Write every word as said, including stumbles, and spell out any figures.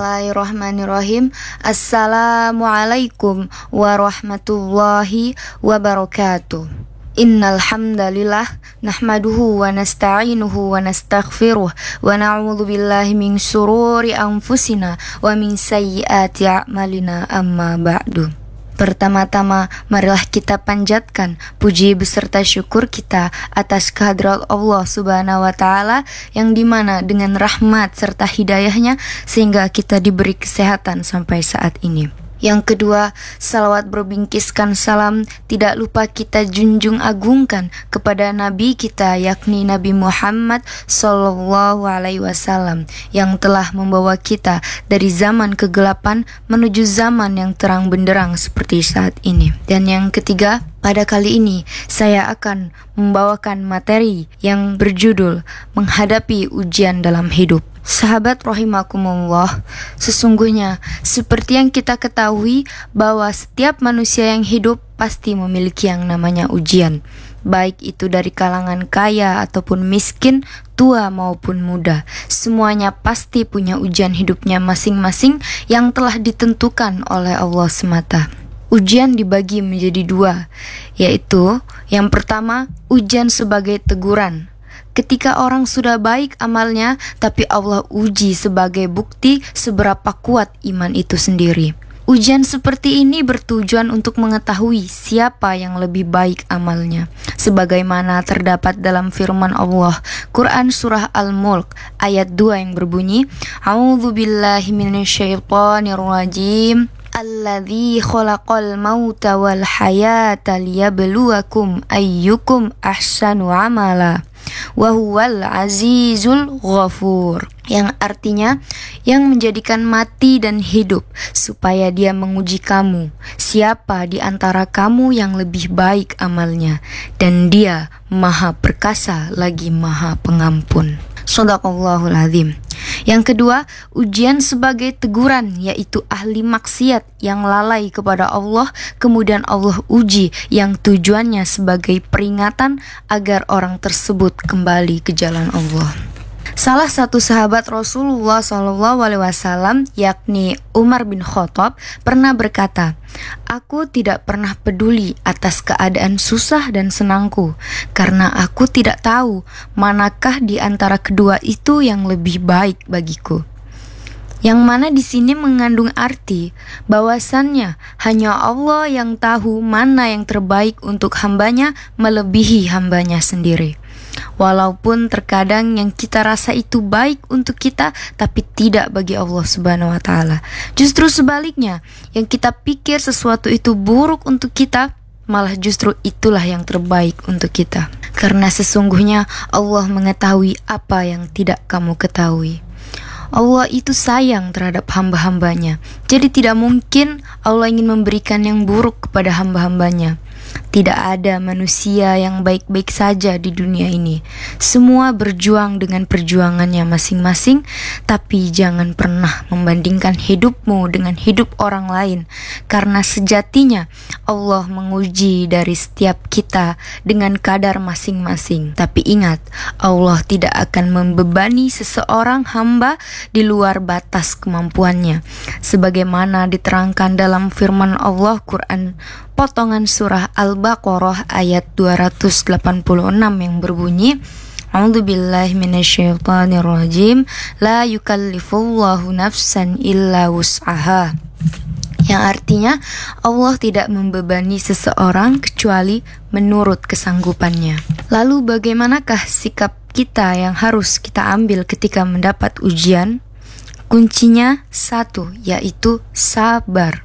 Bismillahirrahmanirrahim. Assalamualaikum warahmatullahi wabarakatuh. Innal hamdalillah nahmaduhu wa nasta'inuhu wa nastaghfiruh wa na'udzu billahi min syururi anfusina wa min sayyiati a'malina, amma ba'du. Pertama-tama, marilah kita panjatkan puji beserta syukur kita atas kehadrat Allah Subhanahu wa Ta'ala, yang dimana dengan rahmat serta hidayahnya sehingga kita diberi kesehatan sampai saat ini. Yang kedua, salawat berbingkiskan salam tidak lupa kita junjung agungkan kepada Nabi kita, yakni Nabi Muhammad Sallallahu Alaihi Wasallam, yang telah membawa kita dari zaman kegelapan menuju zaman yang terang benderang seperti saat ini. Dan yang ketiga, pada kali ini saya akan membawakan materi yang berjudul Menghadapi Ujian Dalam Hidup. Sahabat rahimakumullah, sesungguhnya seperti yang kita ketahui bahwa setiap manusia yang hidup pasti memiliki yang namanya ujian, baik itu dari kalangan kaya ataupun miskin, tua maupun muda. Semuanya pasti punya ujian hidupnya masing-masing yang telah ditentukan oleh Allah semata. Ujian dibagi menjadi dua, yaitu yang pertama, ujian sebagai teguran. Ketika orang sudah baik amalnya, tapi Allah uji sebagai bukti seberapa kuat iman itu sendiri. Ujian seperti ini bertujuan untuk mengetahui siapa yang lebih baik amalnya. Sebagaimana terdapat dalam firman Allah, Quran Surah Al-Mulk ayat dua yang berbunyi, A'udzu billahi minasyaitonir rajim. Alladzi khalaqal mauta wal hayata liyabluwakum ayyukum ahsanu amala wa huwal azizul ghafur, yang artinya yang menjadikan mati dan hidup supaya dia menguji kamu siapa di antara kamu yang lebih baik amalnya, dan dia maha perkasa lagi maha pengampun. Shadaqallahul azim. Yang kedua, ujian sebagai teguran, yaitu ahli maksiat yang lalai kepada Allah, kemudian Allah uji yang tujuannya sebagai peringatan agar orang tersebut kembali ke jalan Allah. Salah satu sahabat Rasulullah shallallahu alaihi wasallam, yakni Umar bin Khattab, pernah berkata, "Aku tidak pernah peduli atas keadaan susah dan senangku, karena aku tidak tahu manakah di antara kedua itu yang lebih baik bagiku." Yang mana di sini mengandung arti bahwasannya hanya Allah yang tahu mana yang terbaik untuk hambanya melebihi hambanya sendiri. Walaupun terkadang yang kita rasa itu baik untuk kita, tapi tidak bagi Allah Subhanahu wa Ta'ala. Justru sebaliknya, yang kita pikir sesuatu itu buruk untuk kita, malah justru itulah yang terbaik untuk kita. Karena sesungguhnya Allah mengetahui apa yang tidak kamu ketahui. Allah itu sayang terhadap hamba-hambanya. Jadi tidak mungkin Allah ingin memberikan yang buruk kepada hamba-hambanya. Tidak ada manusia yang baik-baik saja di dunia ini. Semua berjuang dengan perjuangannya masing-masing, tapi jangan pernah membandingkan hidupmu dengan hidup orang lain, karena sejatinya Allah menguji dari setiap kita dengan kadar masing-masing. Tapi ingat, Allah tidak akan membebani seseorang hamba di luar batas kemampuannya, sebagaimana diterangkan dalam firman Allah Quran potongan surah Al-Baqarah ayat dua ratus delapan puluh enam yang berbunyi, A'udzu billahi minasyaitonir rajim, la yukallifullahu nafsan illa wus'aha, yang artinya Allah tidak membebani seseorang kecuali menurut kesanggupannya. Lalu bagaimanakah sikap kita yang harus kita ambil ketika mendapat ujian? Kuncinya satu, yaitu sabar.